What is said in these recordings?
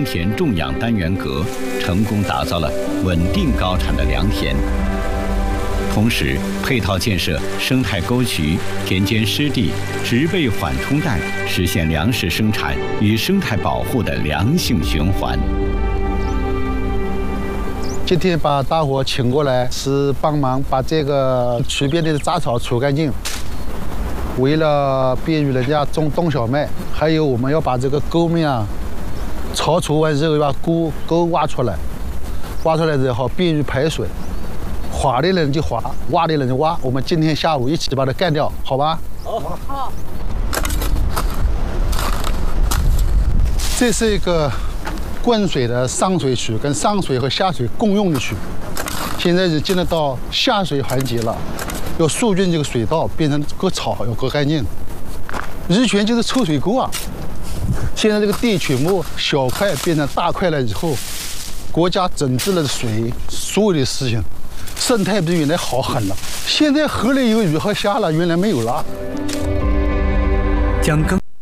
良田种养单元阁，成功打造了稳定高产的良田。同时，配套建设生态沟渠、田间湿地、植被缓冲带，实现粮食生产与生态保护的良性循环。 今天把大伙请过来，是帮忙把这个渠边的杂草除干净。为了便于人家种冬小麦，还有我们要把这个沟面啊，草除完之后要把沟挖出来，挖出来之后便于排水。划的人就划，挖的人就挖。我们今天下午一起把它干掉，好吧？好。这是一个灌水的上水渠，跟上水和下水共用的渠。现在是进入到下水环节了，要疏浚这个水道，变成割草要割干净。日全就是抽水沟啊。现在这个地曲目小块变成大块了以后，国家整治了水所有的事情。生态比原来好很了，现在河里有鱼和虾了，原来没有了。 将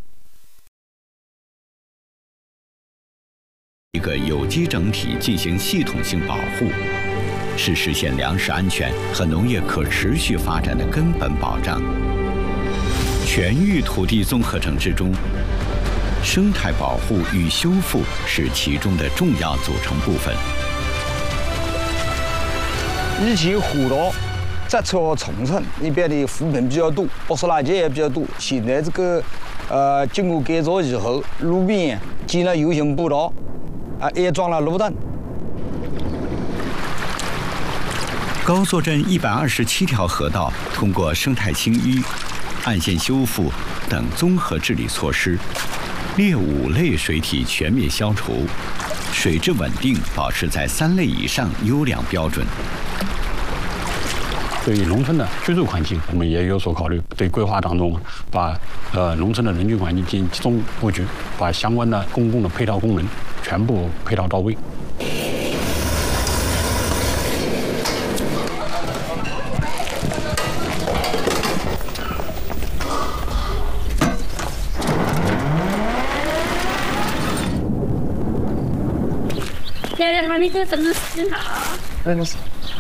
一个有机整体进行系统性保护，是实现粮食安全和农业可持续发展的根本保障。全域土地综合整治中，生态保护与修复是其中的重要组成部分。 以前河道窄窄和重城那边的扶贫比较多，不湿垃圾也比较多。现在这个经过改造以后，路边建了游行步道，安装了路灯。 高作镇127条河道通过生态清淤、岸线修复等综合治理措施，劣5类水体全面消除，水质稳定保持在3类以上优良标准。 对于农村的居住环境，我们也有所考虑。对规划当中，把农村的人居环境进行集中布局，把相关的公共的配套功能全部配套到位。 现在还没给整个洗好。